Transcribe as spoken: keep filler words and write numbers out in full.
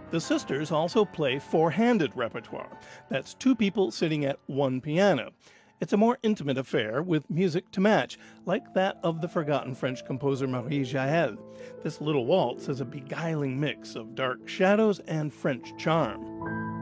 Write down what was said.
The sisters also play four-handed repertoire. That's two people sitting at one piano. It's a more intimate affair with music to match, like that of the forgotten French composer Marie Jaël. This little waltz is a beguiling mix of dark shadows and French charm.